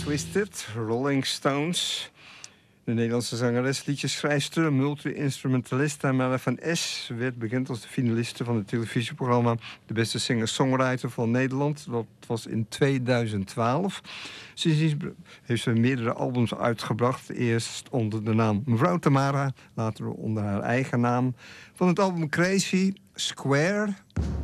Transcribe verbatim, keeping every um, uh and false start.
Twisted, Rolling Stones. De Nederlandse zangeres, liedjeschrijfster, multi-instrumentalist Amelle van Es werd bekend als de finaliste van het televisieprogramma De Beste Singer-Songwriter van Nederland. Dat was in tweeduizend twaalf. Sindsdien heeft ze meerdere albums uitgebracht. Eerst onder de naam Mevrouw Tamara, later onder haar eigen naam. Van het album Crazy, Square...